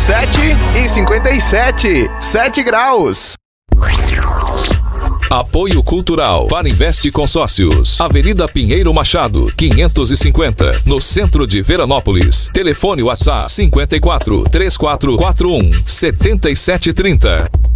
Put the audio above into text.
7h57, 7 graus. Apoio Cultural Farinvest Consórcios, Avenida Pinheiro Machado, 550, no centro de Veranópolis. Telefone WhatsApp 54 3441 7730.